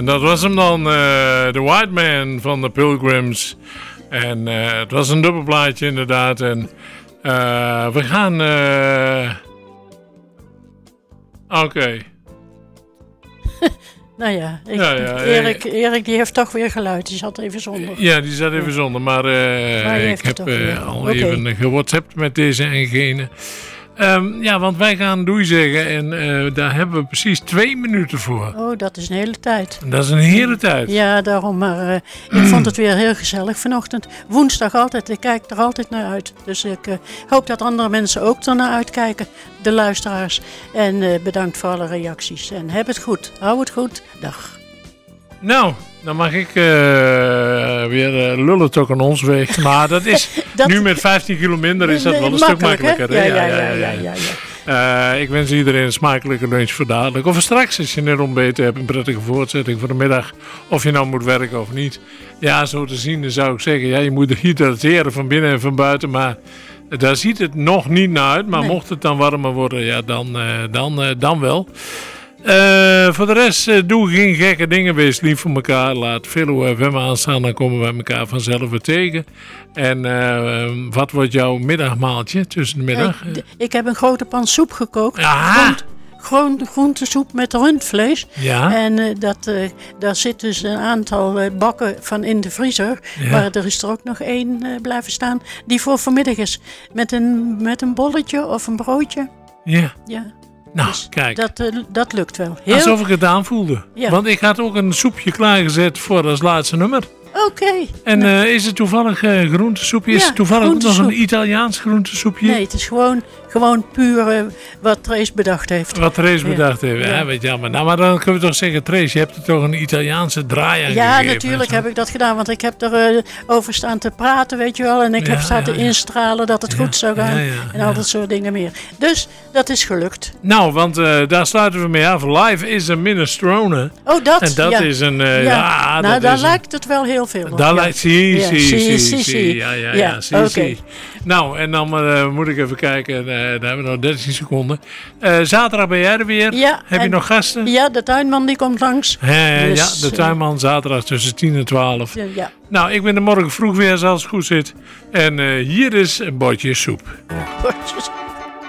En dat was hem dan, The White Man van de Pilgrims. En het was een dubbelplaatje inderdaad. En we gaan... Oké. Nou ja, Erik die heeft toch weer geluid. Die zat even zonder. Ja, die zat even zonder. Maar ik heb al even gewhatsappt met deze en gene. Want wij gaan doei zeggen. En daar hebben we precies 2 minuten voor. Oh, dat is een hele tijd. Dat is een hele tijd. Ja, daarom. Maar ik vond het weer heel gezellig vanochtend. Woensdag altijd. Ik kijk er altijd naar uit. Dus ik hoop dat andere mensen ook er naar uitkijken. De luisteraars. En bedankt voor alle reacties. En heb het goed. Hou het goed. Dag. Nou, dan mag ik weer lullen toch aan ons weg. Maar dat is nu met 15 kilo minder is dat wel een stuk makkelijker. Ja. Ik wens iedereen een smakelijke lunch voor dadelijk. Of straks als je net ontbeten hebt, een prettige voortzetting voor de middag. Of je nou moet werken of niet. Ja, zo te zien dan zou ik zeggen, ja, je moet hydrateren van binnen en van buiten. Maar daar ziet het nog niet naar uit. Maar mocht het dan warmer worden, ja, dan wel. Voor de rest, doe geen gekke dingen, wees lief voor elkaar. Laat Philo FM aanstaan, dan komen wij elkaar vanzelf weer tegen. En wat wordt jouw middagmaaltje tussen de middag? Ik heb een grote pan soep gekookt. Groentesoep met rundvlees. Ja. En daar zit dus een aantal bakken van in de vriezer. Ja. Maar er is er ook nog 1 blijven staan die voor vanmiddag is. Met een bolletje of een broodje. Ja. Ja. Nou, dus kijk. Dat lukt wel. Alsof ik het aanvoelde. Ja. Want ik had ook een soepje klaargezet voor als laatste nummer. Oké. En is het toevallig groentesoepje? Is het toevallig nog een Italiaans groentesoepje? Nee, het is gewoon puur wat Trace bedacht heeft. Wat Trace bedacht heeft, ja, weet je. Maar dan kunnen we toch zeggen, Trace, je hebt er toch een Italiaanse draai aan gegeven. Ja, natuurlijk heb ik dat gedaan, want ik heb er over staan te praten, weet je wel. En ik heb staan te instralen dat het goed zou gaan. En al dat soort dingen meer. Dus dat is gelukt. Nou, want daar sluiten we mee af. Live is a Minestrone. Oh, dat? En dat is een... nou, daar lijkt het wel heel veel op. Daar lijkt... Zie. Ja, zie. Nou, en dan moet ik even kijken. Daar hebben we nog 13 seconden. Zaterdag ben jij er weer. Ja, heb je nog gasten? Ja, de tuinman die komt langs. Dus, ja, de tuinman zaterdag tussen 10 en 12. Ja. Nou, ik ben er morgen vroeg weer als het goed zit. En hier is een bordje soep. Bordje soep.